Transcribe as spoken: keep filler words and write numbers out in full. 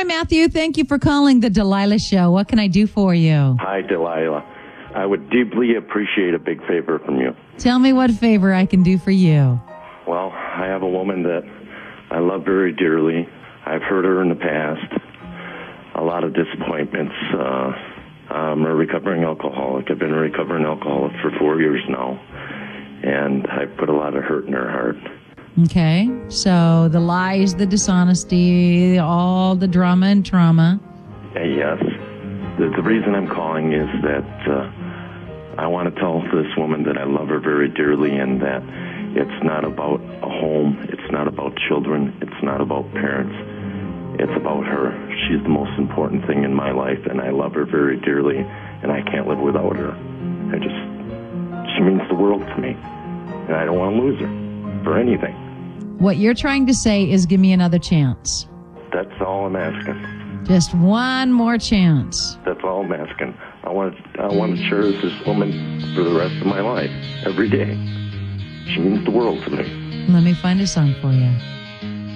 Hi, Matthew. Thank you for calling the Delilah Show. What can I do for you? Hi, Delilah. I would deeply appreciate a big favor from you. Tell me what favor I can do for you. Well, I have a woman that I love very dearly. I've hurt her in the past. A lot of disappointments. Uh, I'm a recovering alcoholic. I've been a recovering alcoholic for four years now. And I put a lot of hurt in her heart. Okay. So the lies, the dishonesty, all the drama and trauma. Uh, yes. The, the reason I'm calling is that uh, I want to tell this woman that I love her very dearly and that it's not about a home. It's not about children. It's not about parents. It's about her. She's the most important thing in my life, and I love her very dearly, and I can't live without her. I just, she means the world to me, and I don't want to lose her for anything. What you're trying to say is give me another chance. That's all I'm asking. Just one more chance. That's all I'm asking. I want to, I want to cherish this woman for the rest of my life, every day. She means the world to me. Let me find a song for you.